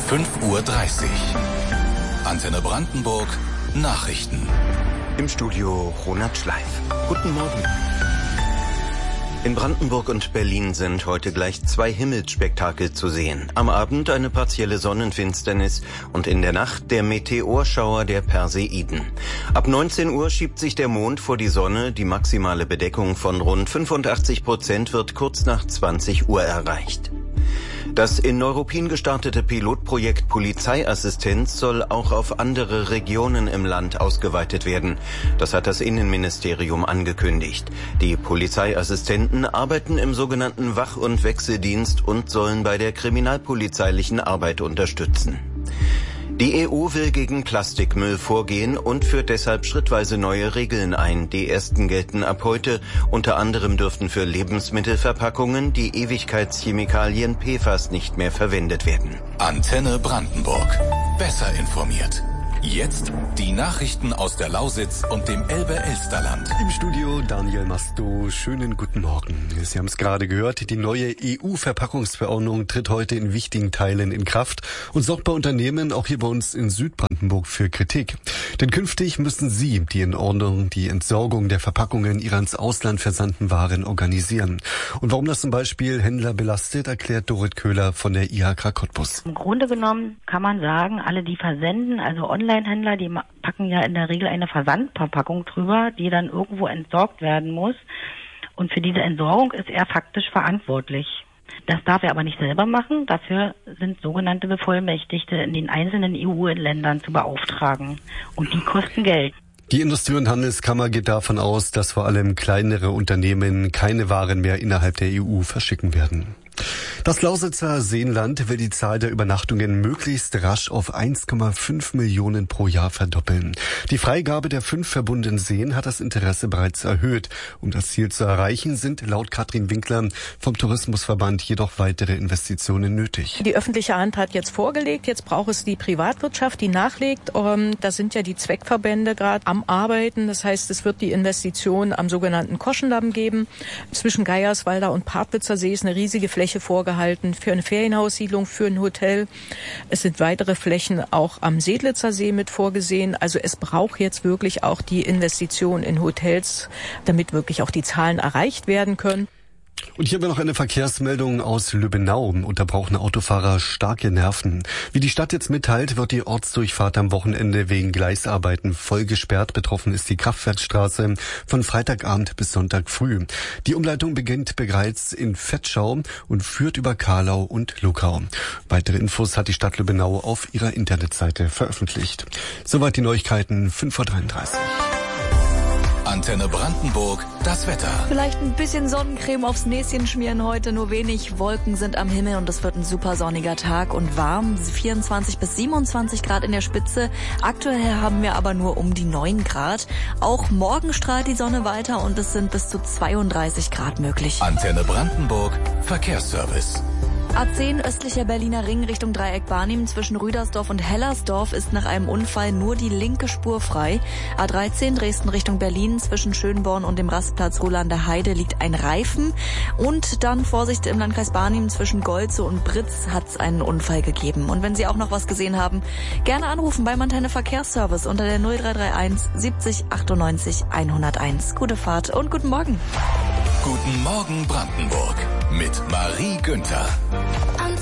5:30 Uhr. Antenne Brandenburg Nachrichten. Im Studio Ronald Schleif. Guten Morgen. In Brandenburg und Berlin sind heute gleich 2 Himmelsspektakel zu sehen. Am Abend eine partielle Sonnenfinsternis und in der Nacht der Meteorschauer der Perseiden. Ab 19 Uhr schiebt sich der Mond vor die Sonne. Die maximale Bedeckung von rund 85% wird kurz nach 20 Uhr erreicht. Das in Neuruppin gestartete Pilotprojekt Polizeiassistenz soll auch auf andere Regionen im Land ausgeweitet werden. Das hat das Innenministerium angekündigt. Die Polizeiassistenten arbeiten im sogenannten Wach- und Wechseldienst und sollen bei der kriminalpolizeilichen Arbeit unterstützen. Die EU will gegen Plastikmüll vorgehen und führt deshalb schrittweise neue Regeln ein. Die ersten gelten ab heute. Unter anderem dürften für Lebensmittelverpackungen die Ewigkeitschemikalien PFAS nicht mehr verwendet werden. Antenne Brandenburg. Besser informiert. Jetzt die Nachrichten aus der Lausitz und dem Elbe-Elsterland. Im Studio Daniel Masto. Schönen guten Morgen. Sie haben es gerade gehört, die neue EU-Verpackungsverordnung tritt heute in wichtigen Teilen in Kraft und sorgt bei Unternehmen, auch hier bei uns in Südbrandenburg, für Kritik. Denn künftig müssen sie die Entsorgung der Verpackungen ihrer ins Ausland versandten Waren organisieren. Und warum das zum Beispiel Händler belastet, erklärt Dorit Köhler von der IHK Cottbus. Im Grunde genommen kann man sagen, alle die versenden, also Online-Händler, die packen ja in der Regel eine Versandverpackung drüber, die dann irgendwo entsorgt werden muss. Und für diese Entsorgung ist er faktisch verantwortlich. Das darf er aber nicht selber machen. Dafür sind sogenannte Bevollmächtigte in den einzelnen EU-Ländern zu beauftragen. Und die kosten Geld. Die Industrie- und Handelskammer geht davon aus, dass vor allem kleinere Unternehmen keine Waren mehr innerhalb der EU verschicken werden. Das Lausitzer Seenland will die Zahl der Übernachtungen möglichst rasch auf 1,5 Millionen pro Jahr verdoppeln. Die Freigabe der 5 verbundenen Seen hat das Interesse bereits erhöht. Um das Ziel zu erreichen, sind laut Katrin Winkler vom Tourismusverband jedoch weitere Investitionen nötig. Die öffentliche Hand hat jetzt vorgelegt, jetzt braucht es die Privatwirtschaft, die nachlegt. Da sind ja die Zweckverbände gerade am Arbeiten. Das heißt, es wird die Investition am sogenannten Koschendamm geben. Zwischen Geierswalder und Parkwitzer See ist eine riesige Fläche vorgehalten für eine Ferienhaussiedlung, für ein Hotel. Es sind weitere Flächen auch am Sedlitzer See mit vorgesehen. Also es braucht jetzt wirklich auch die Investition in Hotels, damit wirklich auch die Zahlen erreicht werden können. Und hier haben wir noch eine Verkehrsmeldung aus Lübbenau. Da brauchen Autofahrer starke Nerven. Wie die Stadt jetzt mitteilt, wird die Ortsdurchfahrt am Wochenende wegen Gleisarbeiten voll gesperrt. Betroffen ist die Kraftwerkstraße von Freitagabend bis Sonntag früh. Die Umleitung beginnt bereits in Vetschau und führt über Kahlau und Luckau. Weitere Infos hat die Stadt Lübbenau auf ihrer Internetseite veröffentlicht. Soweit die Neuigkeiten, 5:33 Uhr. Antenne Brandenburg, das Wetter. Vielleicht ein bisschen Sonnencreme aufs Näschen schmieren heute, nur wenig. Wolken sind am Himmel und es wird ein super sonniger Tag und warm. 24 bis 27 Grad in der Spitze. Aktuell haben wir aber nur um die 9 Grad. Auch morgen strahlt die Sonne weiter und es sind bis zu 32 Grad möglich. Antenne Brandenburg, Verkehrsservice. A10 östlicher Berliner Ring Richtung Dreieck Barnim zwischen Rüdersdorf und Hellersdorf ist nach einem Unfall nur die linke Spur frei. A13 Dresden Richtung Berlin zwischen Schönborn und dem Rastplatz Rolander Heide liegt ein Reifen. Und dann Vorsicht im Landkreis Barnim zwischen Golze und Britz hat es einen Unfall gegeben. Und wenn Sie auch noch was gesehen haben, gerne anrufen beim Antenne Verkehrsservice unter der 0331 70 98 101. Gute Fahrt und guten Morgen. Guten Morgen Brandenburg mit Marie Günther.